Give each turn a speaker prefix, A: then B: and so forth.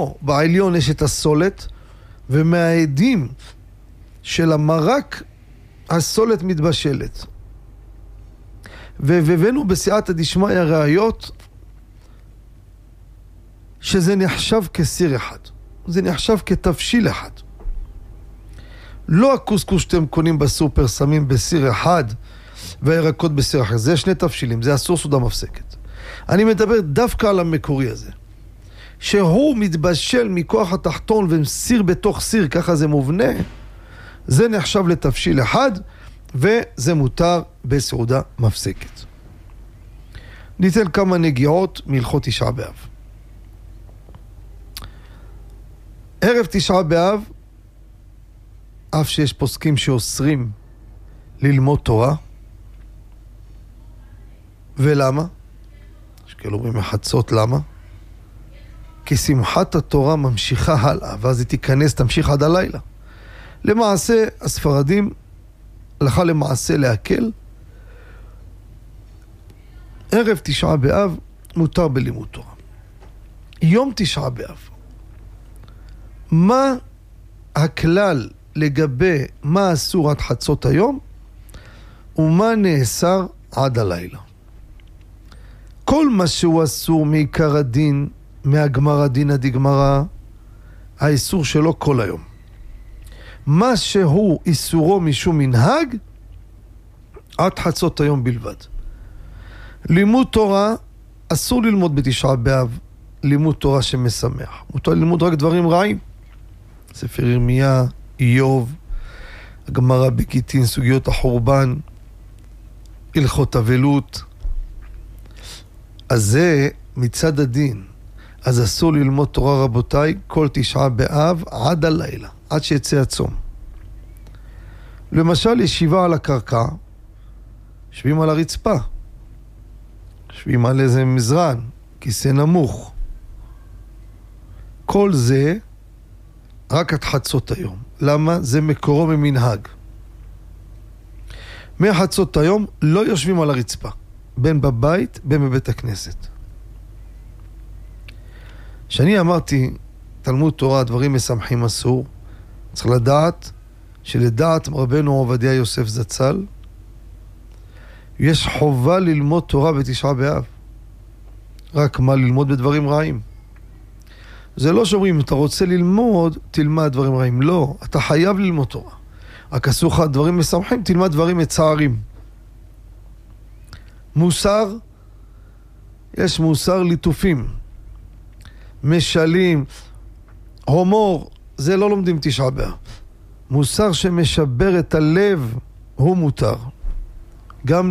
A: פה בעליון יש את הסולת, ומהעדים של המרק הסולת מתבשלת. והבאנו בסייעתא דשמיא ראיות שזה נחשב כסיר אחד. זה נחשב כתבשיל אחד. לא הקוסקוס שאתם קונים בסופר שמים בסיר אחד והירקות בסיר אחר. זה שני תבשילים, זה אסור סעודה מפסקת. אני מדבר דווקא על המקורי הזה. שהוא מתבשל מכוח התחתון ומסיר בתוך סיר, ככה זה מובנה, זה נחשב לתבשיל אחד, וזה מותר בסעודה מפסקת. ניתן כמה נגיעות מהלכות תשעה באב. ערב תשעה באב, אף שיש פוסקים שאוסרים ללמוד תורה. ולמה? יש כאלו אומרים מחצות, למה? כי שמחת התורה ממשיכה הלאה, ואז היא תיכנס, תמשיך עד הלילה. למעשה, הספרדים הלכה למעשה להקל. ערב תשעה באב מותר בלימוד תורה. יום תשעה באב. מה הכלל לגבי מה אסור עד חצות היום, ומה נאסר עד הלילה? כל מה שהוא אסור מעיקר הדין, מהגמרא דינא דגמרא, האיסור שלו כל היום. מה שהוא איסורו משום מנהג, עד חצות היום בלבד. לימוד תורה, אסור ללמוד בתשעה באב, לימוד תורה שמשמח. מותר ללמוד רק דברים רעים. ספר ירמיה, איוב, הגמרא בגיטין, סוגיות החורבן, הלכות אבלות. אז זה מצד הדין. אז אסור ללמוד תורה, רבותיי, כל תשעה באב עד הלילה, עד שיצא הצום. למשל, ישיבה על הקרקע, יושבים על הרצפה, יושבים על איזה מזרן, כיסא נמוך. כל זה רק עד חצות היום. למה? זה מקורו ממנהג. מחצות היום לא יושבים על הרצפה, בין בבית, בין בבית הכנסת. כשאני אמרתי, תלמוד תורה, דברים משמחים אסור, צריך לדעת שלדעת רבנו עובדיה יוסף זצ"ל, יש חובה ללמוד תורה בתשעה באב. רק מה ללמוד בדברים רעים. זה לא שאומרים, אתה רוצה ללמוד, תלמד דברים רעים. לא, אתה חייב ללמוד תורה. רק אסור לך דברים משמחים, תלמד דברים מצערים. מוסר, יש מוסר ליטופים. משלים, הומור, זה לא לומדים תשעה באב. מוסר שמשבר את הלב הוא מותר.